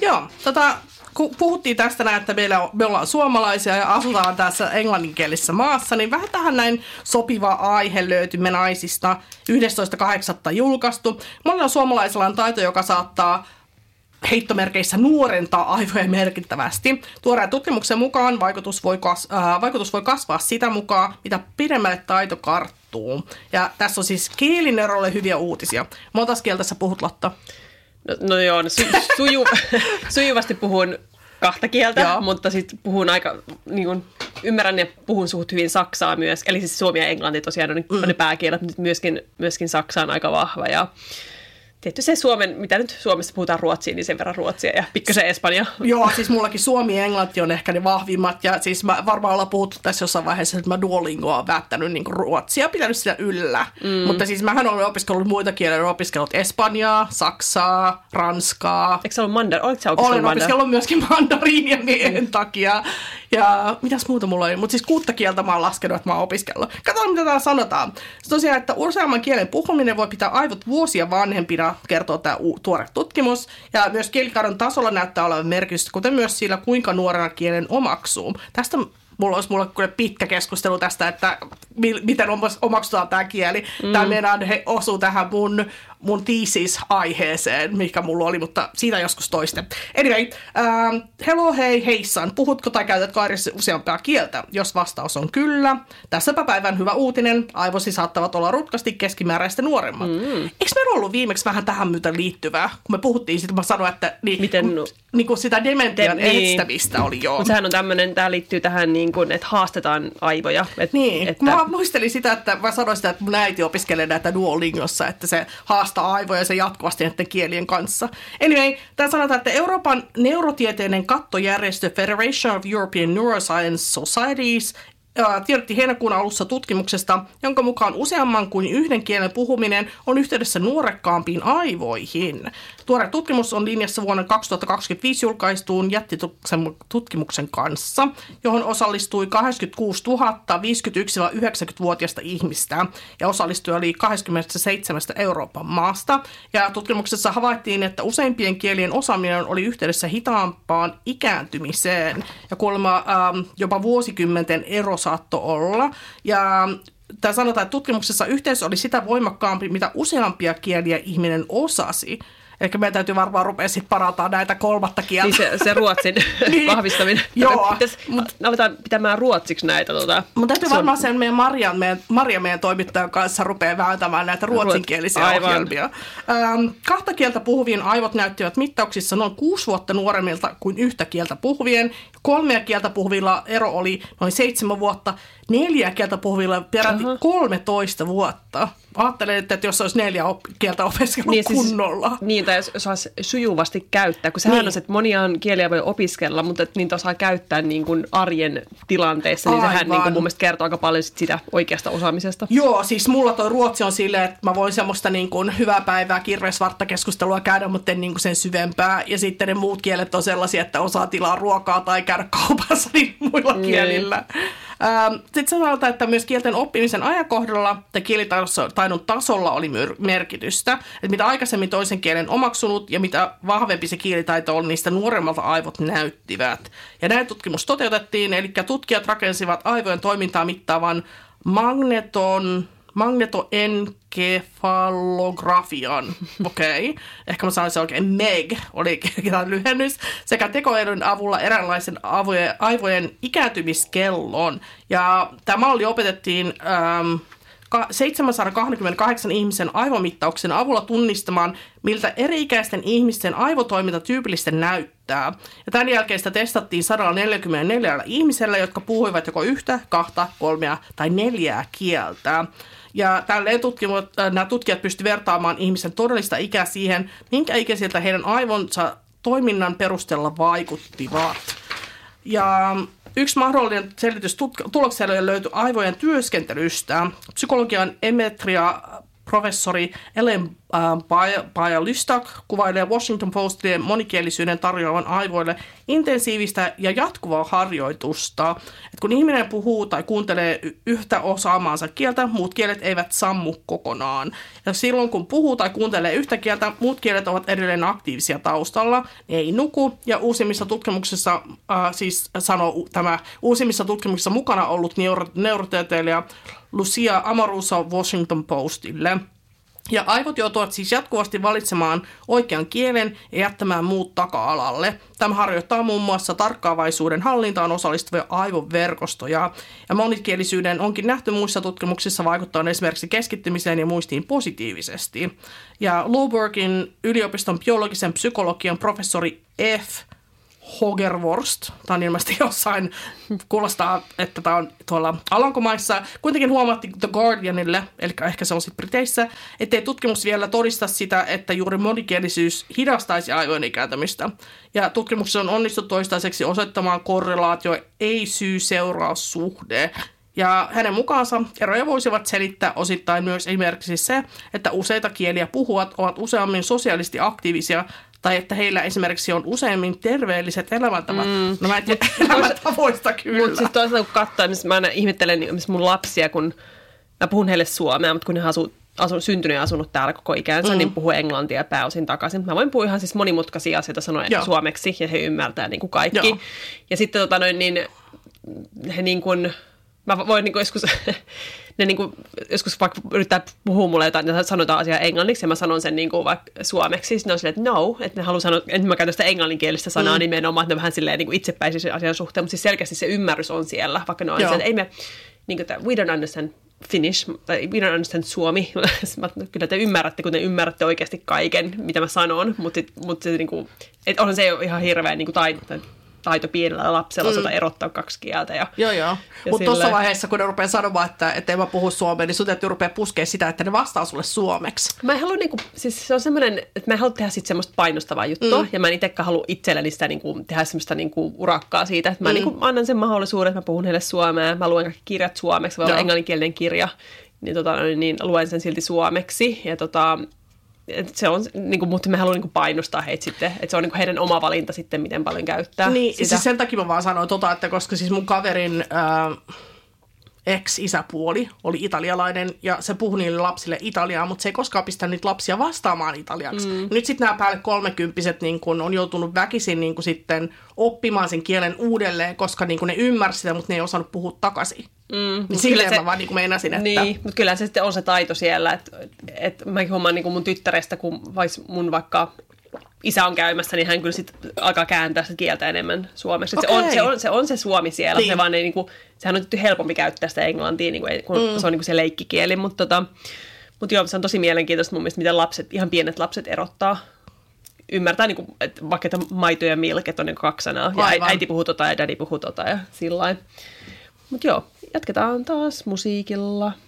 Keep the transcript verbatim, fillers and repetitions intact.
Joo, tota, kun puhuttiin tästä näin, että meillä on, me ollaan suomalaisia ja asutaan tässä englanninkielisessä maassa, niin vähän tähän näin sopiva aihe löytyi me naisista yhdestoista kahdeksatta julkaistu. Monella suomalaisella on taito, joka saattaa heittomerkeissä nuorentaa aivoja merkittävästi. Tuoreen tutkimuksen mukaan vaikutus voi, kas, äh, vaikutus voi kasvaa sitä mukaan, mitä pidemmälle taito karttuu. Ja tässä on siis kielinerolle hyviä uutisia. Montas kieltä sä puhut, Lotta? No, no joo, no, su, suju, sujuvasti puhun kahta kieltä, joo. Mutta sitten puhun aika, niin kun, ymmärrän ja puhun suht hyvin saksaa myös. Eli siis suomi ja englanti tosiaan on, mm. on ne pääkielet, mutta myöskin, myöskin saksa on aika vahva ja tietty se Suomen, mitä nyt Suomessa puhutaan ruotsia, niin sen verran ruotsia ja pikkasen espanja. Joo, siis mullakin suomi ja englanti on ehkä ne vahvimmat. Ja siis mä varmaan ollaan puhuttu tässä jossain vaiheessa, että mä Duolingoa on välttänyt niin ruotsia, pitänyt sitä yllä. Mm. Mutta siis mähän olen opiskellut muita kieliä, olen opiskellut espanjaa, saksaa, ranskaa. Eikö sä ollut mandar? Oletko sä opiskellut Olen mandar? opiskellut myöskin mandariinia miehen takia. Ja mitäs muuta mulla oli? Mutta siis kuutta kieltä mä oon laskenut, että mä oon opiskellut. Katsotaan, mitä täällä sanotaan. Se tosiaan, että useamman kielen puhuminen voi pitää aivot vuosia vanhempina, kertoo tämä tuore tutkimus. Ja myös kielikadon tasolla näyttää olevan merkitystä, kuten myös sillä, kuinka nuorena kielen omaksuu. Tästä mulla olisi mulle pitkä keskustelu tästä, että miten omaksutaan tämä kieli. Mm. Tämä meidän osuu tähän mun, mun thesis-aiheeseen, mikä mulla oli, mutta siitä joskus toiste. Anyway, ähm, hello, hei, heissan. Puhutko tai käytätkö arjessa useampaa kieltä? Jos vastaus on kyllä. Tässäpä päivän hyvä uutinen. Aivosi saattavat olla rutkasti keskimääräistä nuoremmat. Mm. Eikö meillä ollut viimeksi vähän tähän myöten liittyvää? Kun me puhuttiin siitä, mä sanoin, että niin, miten, kun, niin kun sitä dementian De, estämistä oli jo. Mutta sehän on tämmöinen, tämä liittyy tähän, niin kun, että haastetaan aivoja. Et, niin, että mä muistelin sitä, että mä sanoin sitä, että mun äiti opiskelee näitä Duolingossa, että se haastaa aivoja se jatkuvasti näiden kielien kanssa. Anyway, tää sanotaan, että Euroopan neurotieteinen kattojärjestö Federation of European Neuroscience Societies tiedotti heinäkuun alussa tutkimuksesta, jonka mukaan useamman kuin yhden kielen puhuminen on yhteydessä nuorekkaampiin aivoihin. Tuore tutkimus on linjassa vuonna kaksituhattakaksikymmentäviisi julkaistuun jättitutkimuksen kanssa, johon osallistui kahdeksankymmentäkuusituhatta viisikymmentäyksi–yhdeksänkymmentävuotiaista ihmistä ja osallistui oli kaksikymmentäseitsemästä Euroopan maasta. Ja tutkimuksessa havaittiin, että useimpien kielien osaaminen oli yhteydessä hitaampaan ikääntymiseen ja kuulemma ähm, jopa vuosikymmenten ero saattoi olla. Ja tämä sanotaan, että tutkimuksessa yhteys oli sitä voimakkaampi, mitä useampia kieliä ihminen osasi. Eli meidän täytyy varmaan rupea sitten parantaa näitä kolmatta kieltä. Niin se, se ruotsin niin, vahvistaminen. Joo. Pitäis, mut, aletaan pitämään ruotsiksi näitä. Tota, mutta täytyy varmaan sen meidän Maria, meidän, Maria, meidän toimittajan kanssa rupeaa vääntämään näitä ruotsinkielisiä Ruot, ohjelmia. Ähm, kahta kieltä puhuvien aivot näyttivät mittauksissa noin kuusi vuotta nuoremmilta kuin yhtä kieltä puhuvien. Kolmea kieltä puhuvilla ero oli noin seitsemän vuotta. Neljä kieltä puhuvilla peräti uh-huh. kolmetoista vuotta. Ajattelen, että jos olisi neljä op- kieltä opiskellut niin, kunnolla. Siis, niin, tai jos osaisi sujuvasti käyttää. Kun sehän niin. on se, että moniaan kieliä voi opiskella, mutta että niitä osaa käyttää niin kuin arjen tilanteessa. Niin sehän niin kuin mun mielestä kertoo aika paljon sit sitä oikeasta osaamisesta. Joo, siis mulla toi ruotsi on silleen, että mä voin semmoista niin kuin hyvää päivää, kirveisvartta keskustelua käydä, mutta en niin kuin sen syvempää. Ja sitten ne muut kielet on sellaisia, että osaa tilaa ruokaa tai käydä kaupassa niin muilla mm. kielillä. Ähm, sitten sanotaan, että myös kielten oppimisen ajankohdalla tai kielitaidon tasolla oli merkitystä. Että mitä aikaisemmin toisen kielen omaksunut ja mitä vahvempi se kielitaito on, niistä nuoremmalta aivot näyttivät. Ja näin tutkimus toteutettiin, eli tutkijat rakensivat aivojen toimintaa mittaavan magneton... magnetoenkefalografian, okei, okay. Ehkä mä sanoin se oikein, M E G oli lyhennys, sekä tekoälyn avulla eräänlaisen aivojen, aivojen ikääntymiskellon. Ja tämä malli opetettiin ähm, seitsemänsataakaksikymmentäkahdeksan ihmisen aivomittauksen avulla tunnistamaan, miltä eri-ikäisten ihmisten aivotoiminta tyypillisesti näyttää. Ja tämän jälkeen sitä testattiin sata neljäkymmentäneljä ihmisellä, jotka puhuivat joko yhtä, kahta, kolmea tai neljää kieltä. Ja tälleen tutkimut, nämä tutkijat pystyivät vertaamaan ihmisen todellista ikää siihen, minkä ikäisiltä heidän aivonsa toiminnan perusteella vaikuttivat. Ja yksi mahdollinen selitys tulokselle löytyi aivojen työskentelystä. Psykologian Emetria professori Ellen Bialystok kuvailee Washington Postille monikielisyyden tarjoavan aivoille intensiivistä ja jatkuvaa harjoitusta. Et kun ihminen puhuu tai kuuntelee yhtä osaamaansa kieltä, muut kielet eivät sammu kokonaan. Ja silloin kun puhuu tai kuuntelee yhtä kieltä, muut kielet ovat edelleen aktiivisia taustalla, ne ei nuku. Ja uusimmissa tutkimuksissa, äh, siis sanoo tämä uusimmissa tutkimuksissa mukana ollut neuro- neurotieteilijä Lucia Amoruso Washington Postille. Ja aivot joutuvat siis jatkuvasti valitsemaan oikean kielen ja jättämään muut taka-alalle. Tämä harjoittaa muun muassa tarkkaavaisuuden hallintaan osallistuvia aivoverkostoja. Ja monikielisyyden onkin nähty muissa tutkimuksissa vaikuttaa esimerkiksi keskittymiseen ja muistiin positiivisesti. Ja Louisburgin yliopiston biologisen psykologian professori F. Hogervorst. Tämä on ilmeisesti jossain, kuulostaa, että tämä on tuolla Alankomaissa. Kuitenkin huomattiin The Guardianille, eli ehkä se on sitten Briteissä, ettei tutkimus vielä todista sitä, että juuri monikielisyys hidastaisi aivojen ikääntymistä. Ja tutkimuksessa on onnistuttu toistaiseksi osoittamaan korrelaatio, ei syy-seuraussuhde. Ja hänen mukaansa eroja voisivat selittää osittain myös esimerkiksi se, että useita kieliä puhuvat ovat useammin sosiaalisesti aktiivisia tai että heillä esimerkiksi on useammin terveelliset elämäntavat. Mm. No mä en tiedä elämäntavoista kyllä. Mutta siis toisaalta kun katsoo, niin mä aina ihmettelen mun lapsia, kun mä puhun heille suomea, mutta kun ne asuu, asu, syntynyt ja asunut täällä koko ikänsä, mm. niin puhuu englantia pääosin takaisin. Mä voin puhua ihan siis monimutkaisia asioita sanoa Joo. suomeksi ja he ymmärtää niin kuin kaikki. Joo. Ja sitten tota noin, niin he niin kuin, mä voin niin kuin joskus... Ne niin kuin, joskus vaikka yrittää puhua mulle jotain, ja sanotaan asiaa englanniksi, ja mä sanon sen niin kuin vaikka suomeksi. Sitten ne on silleen, että no, että ne haluaa sanoa, että mä käytän sitä englanninkielistä sanaa mm. nimenomaan, että ne vähän silleen niin kuin itsepäisiä sen asian suhteen, mutta siis selkeästi se ymmärrys on siellä, vaikka ne on silleen, että ei me, niin kuin, we don't understand Finnish, tai we don't understand suomi. Kyllä te ymmärrätte, kun te ymmärrätte oikeasti kaiken, mitä mä sanon, mutta, mutta se, niin kuin, että onhan se ihan hirveän niin kuin taito. taito pienellä lapsella mm. erottaa kaksi kieltä. Ja, joo, joo. Mutta tuossa vaiheessa, kun ne rupeaa sanomaan, että, että en mä puhu suomea, niin sun täytyy rupeaa puskea sitä, että ne vastaa sulle suomeksi. Mä en halua, niinku, siis se on semmoinen, että mä en halua tehdä sit semmoista painostavaa juttua, mm. ja mä en itsekään halua itselleni sitä niinku, tehdä semmoista niinku, urakkaa siitä, että mä mm. niinku, annan sen mahdollisuuden, että mä puhun heille suomea, mä luen kaikki kirjat suomeksi, voi olla englanninkielinen kirja, niin, tota, niin luen sen silti suomeksi, ja tota... Et se on, niin kuin, mutta me haluamme niin painostaa heitä sitten, että se on niin kuin heidän oma valinta sitten, miten paljon käyttää niin, sitä. Siis sen takia mä vaan sanoin tota, että koska siis mun kaverin äh, ex-isäpuoli oli italialainen ja se puhui niille lapsille italiaa, mutta se ei koskaan pistänyt niitä lapsia vastaamaan italiaksi. Mm. Nyt sitten nämä päälle kolmekymppiset niin kun on joutunut väkisin niin kun sitten oppimaan sen kielen uudelleen, koska niin kun ne ymmärsivät sitä, mutta ne ei osannut puhua takaisin. Mm, niin silleen se, mä vaan niin meinasin, että... Niin, mutta kyllä se sitten on se taito siellä, että, että mäkin huomaan niin mun tyttärestä, kun mun vaikka isä on käymässä, niin hän kyllä sitten alkaa kääntää sitä kieltä enemmän suomeksi. Okay. Se, on, se, on, se on se suomi siellä, niin. se vaan ei, niin kuin, sehän on tietysti helpompi käyttää sitä englantia, niin kuin, kun mm. se on niin kuin se leikkikieli, mutta, tota, mutta joo, se on tosi mielenkiintoista mun mielestä, miten lapset, ihan pienet lapset erottaa. Ymmärtää, niin kuin, että vaikka että maito ja milk, että on niin kaksi sanaa, ja Aivan. äiti puhuu tota ja daddy puhuu tota ja sillain. Mutta joo, jatketaan taas musiikilla.